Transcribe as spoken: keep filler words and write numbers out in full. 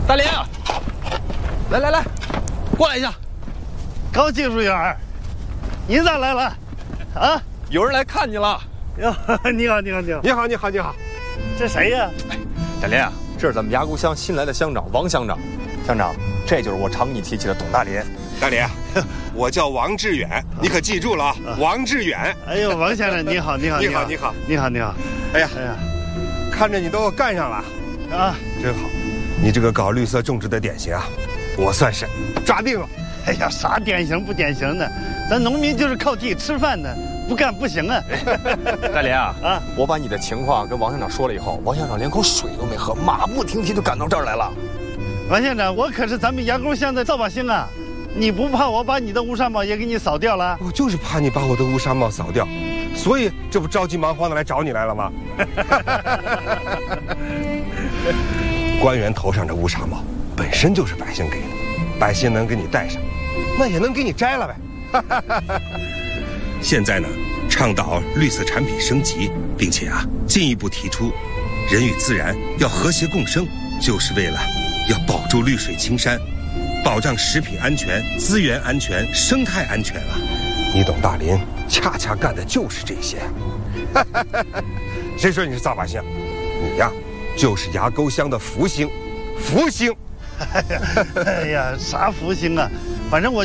大林，来来来，过来一下。 高技术员，你咋来了？啊， 有人来看你了。 哟，你好，你好，你好， 你好，你好，你好。 这谁呀？ 哎，大林啊，这是咱们牙沟乡新来的乡长王乡长。乡长，这就是我常跟你提起的董大林。 大林，我叫王志远，你可记住了啊，王志远。 哎呦，王先生，你好，你好， 你好，你好， 你好，你好。 哎呀， 哎呀， 看着你都干上了啊， 真好。你这个搞绿色种植的典型啊，我算是抓定了。 哎呀，啥典型不典型的？咱农民就是靠地吃饭的，不干不行啊。 大林啊， 啊， 我把你的情况跟王乡长说了以后，王乡长连口水都没喝，马不停蹄就赶到这儿来了。 王县长，我可是咱们牙沟乡的扫把星啊！你不怕我把你的乌纱帽也给你扫掉了？ 我就是怕你把我的乌纱帽扫掉，所以这不着急忙慌的来找你来了吗？官员头上这乌纱帽本身就是百姓给的，百姓能给你戴上，那也能给你摘了呗。现在呢，倡导绿色产品升级，并且啊，进一步提出人与自然要和谐共生，就是为了要保住绿水青山，保障食品安全、资源安全、生态安全啊！你董大林恰恰干的就是这些。谁说你是扫把星？你呀，就是牙沟乡的福星，福星。 哎呀，啥福星啊！反正我。